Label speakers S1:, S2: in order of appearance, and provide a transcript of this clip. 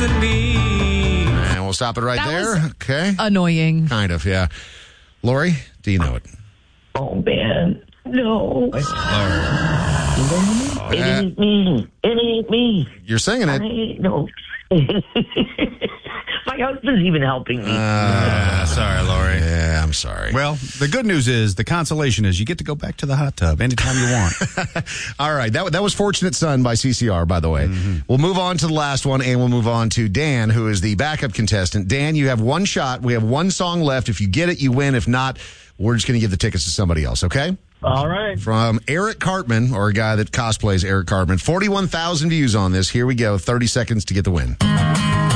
S1: and me.
S2: And we'll stop it right
S3: That
S2: there.
S3: was
S2: Okay.
S3: Annoying.
S2: Kind of, yeah. Lori, do you know it?
S4: Oh, man. No. It ain't me. It ain't me.
S2: You're singing it.
S4: No. My husband's even helping me.
S5: Sorry, Lori.
S2: Yeah, I'm sorry.
S5: Well, the good news is, the consolation is, you get to go back to the hot tub anytime you want.
S2: All right. That was Fortunate Son by CCR, by the way. We'll move on to the last one, and we'll move on to Dan, who is the backup contestant. Dan, you have one shot. We have one song left. If you get it, you win. If not, we're just going to give the tickets to somebody else, okay?
S4: All right.
S2: From Eric Cartman, or a guy that cosplays Eric Cartman. 41,000 views on this. Here we go. 30 seconds to get the win.